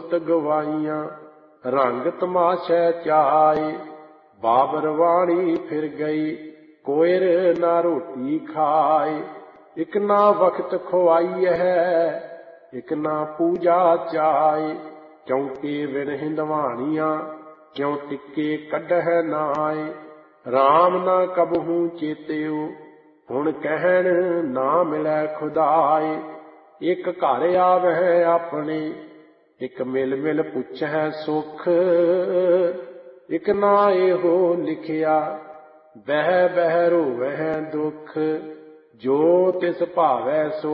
ਸੁਰਤ ਗਵਾਈਆਂ, ਰੰਗ ਤਮਾਸ਼ੈ ਚਾਏ। ਬਾਬਰ ਵਾਣੀ ਫਿਰ ਗਈ, ਕੋਇਰ ਨਾ ਰੋਟੀ ਖਾਏ। ਇਕ ਨਾ ਵਕਤ ਖਵਾਈ ਹੈ, ਇਕ ਨਾ ਪੂਜਾ ਚਾਏ। ਚੌਂਕੇ ਵਿਣ ਹਿੰਦਵਾਣੀਆਂ, ਕਿਉ ਟਿੱਕੇ ਕੱਢਹਿ ਨਾਏ। ਰਾਮ ਨਾ ਕਬਹੂ ਚੇਤਿਓ, ਹੁਣ ਕਹਿਣ ਨਾ ਮਿਲੈ ਖੁਦਾਏ। ਇਕ ਘਰ ਆਵਹਿ ਆਪਣੇ, ਇਕ ਮਿਲ ਮਿਲ ਪੁੱਛਹਿ ਸੁਖ। ਇਕ ਨਾ ਇਹੋ ਲਿਖਿਆ, ਬਹਿ ਬਹਿ ਰੋਵਹਿ ਦੁਖ। ਜੋ ਤਿਸ ਭਾਵੈ ਸੋ